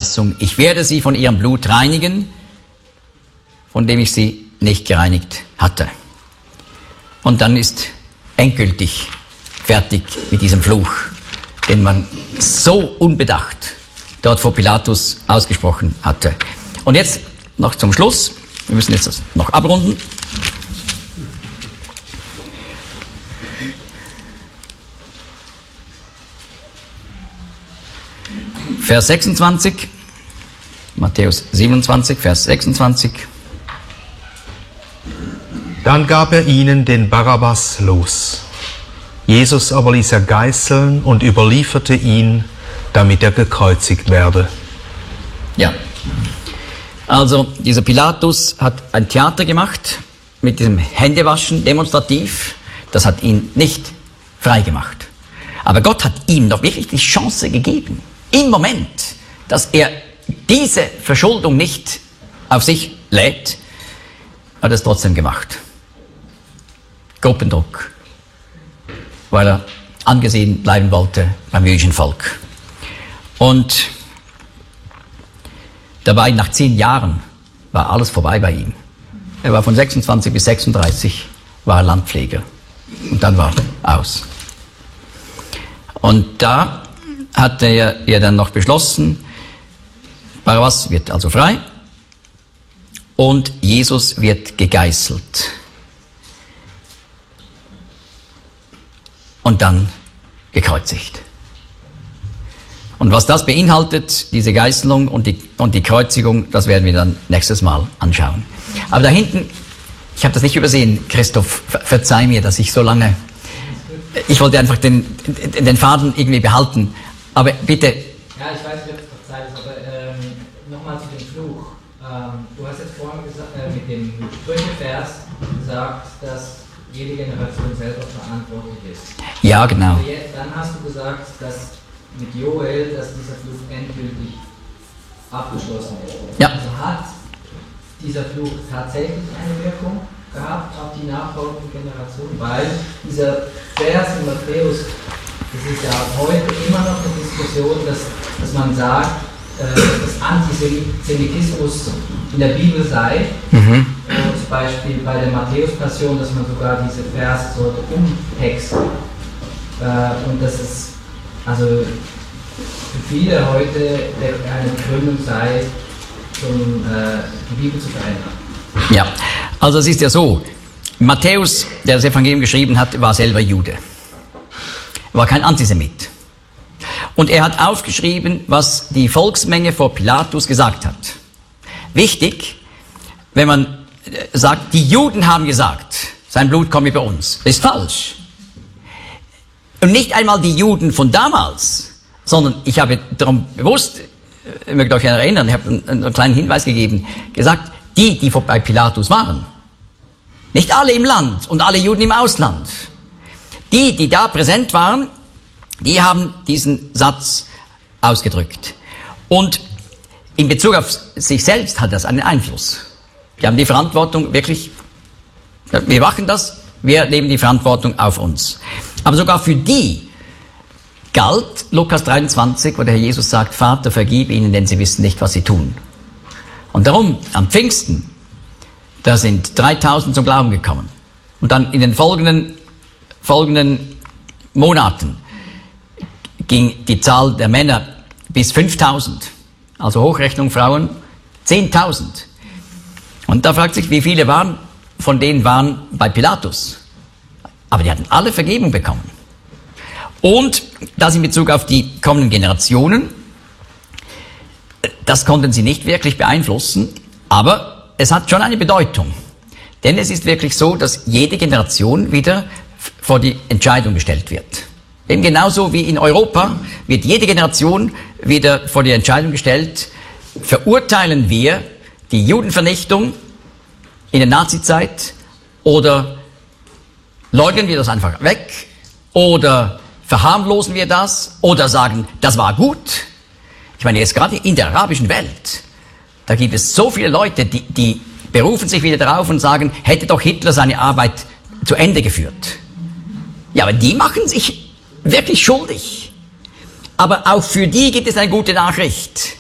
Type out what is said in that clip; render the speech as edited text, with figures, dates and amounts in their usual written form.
Verheißung, ich werde sie von ihrem Blut reinigen, von dem ich sie nicht gereinigt hatte. Und dann ist endgültig fertig mit diesem Fluch, den man so unbedacht dort vor Pilatus ausgesprochen hatte. Und jetzt noch zum Schluss, wir müssen jetzt das noch abrunden. Vers 26, Matthäus 27, Vers 26. Dann gab er ihnen den Barabbas los. Jesus aber ließ er geißeln und überlieferte ihn, damit er gekreuzigt werde. Ja, also dieser Pilatus hat ein Theater gemacht mit diesem Händewaschen demonstrativ. Das hat ihn nicht frei gemacht. Aber Gott hat ihm doch wirklich die Chance gegeben, im Moment, dass er diese Verschuldung nicht auf sich lädt, hat er es trotzdem gemacht. Gruppendruck, weil er angesehen bleiben wollte beim jüdischen Volk. Und dabei, nach 10 Jahren, war alles vorbei bei ihm. Er war von 26 bis 36, war er Landpfleger. Und dann war er aus. Und da hat er dann noch beschlossen, Barabbas wird also frei und Jesus wird gegeißelt. Und dann gekreuzigt. Und was das beinhaltet, diese Geißelung und die Kreuzigung, das werden wir dann nächstes Mal anschauen. Aber da hinten, ich habe das nicht übersehen, Christoph, verzeih mir, dass ich so lange, ich wollte einfach den Faden irgendwie behalten, aber bitte. Ja, ich weiß nicht, ob es noch Zeit ist, aber nochmal zu dem Fluch. Du hast jetzt vorhin gesagt, mit dem Sprüche-Vers gesagt, dass jede Generation selber verantwortlich ist. Ja, genau. Also dann hast du gesagt, dass mit Joel, dass dieser Fluch endgültig abgeschlossen ist. Ja. Also hat dieser Fluch tatsächlich eine Wirkung gehabt auf die nachfolgende Generation, weil dieser Vers in Matthäus, das ist ja heute immer noch eine Diskussion, dass man sagt, dass Antisemitismus in der Bibel sei. Zum Beispiel bei der Matthäus-Passion, dass man sogar diese Verse sollte umtexten. Und das ist also für viele heute eine Begründung sei, um die Bibel zu verändern. Ja, also es ist ja so, Matthäus, der das Evangelium geschrieben hat, war selber Jude. War kein Antisemit. Und er hat aufgeschrieben, was die Volksmenge vor Pilatus gesagt hat. Wichtig, wenn man sagt, die Juden haben gesagt, sein Blut komme über uns. Das ist falsch. Und nicht einmal die Juden von damals, sondern ich habe darum bewusst, ihr mögt euch erinnern, ich habe einen kleinen Hinweis gegeben, gesagt, die bei Pilatus waren. Nicht alle im Land und alle Juden im Ausland. Die da präsent waren, die haben diesen Satz ausgedrückt. Und in Bezug auf sich selbst hat das einen Einfluss. Die haben die Verantwortung wirklich, wir machen das, wir nehmen die Verantwortung auf uns. Aber sogar für die galt Lukas 23, wo der Herr Jesus sagt, Vater, vergib ihnen, denn sie wissen nicht, was sie tun. Und darum, am Pfingsten, da sind 3000 zum Glauben gekommen. Und dann in den folgenden Monaten ging die Zahl der Männer bis 5000. Also Hochrechnung Frauen, 10.000. Und da fragt sich, wie viele von denen waren bei Pilatus. Aber die hatten alle Vergebung bekommen. Und das in Bezug auf die kommenden Generationen, das konnten sie nicht wirklich beeinflussen, aber es hat schon eine Bedeutung. Denn es ist wirklich so, dass jede Generation wieder vor die Entscheidung gestellt wird. Eben genauso wie in Europa wird jede Generation wieder vor die Entscheidung gestellt, verurteilen wir die Judenvernichtung in der Nazizeit oder leugnen wir das einfach weg oder verharmlosen wir das oder sagen, das war gut. Ich meine, jetzt gerade in der arabischen Welt, da gibt es so viele Leute, die berufen sich wieder darauf und sagen, hätte doch Hitler seine Arbeit zu Ende geführt. Ja, aber die machen sich wirklich schuldig. Aber auch für die gibt es eine gute Nachricht.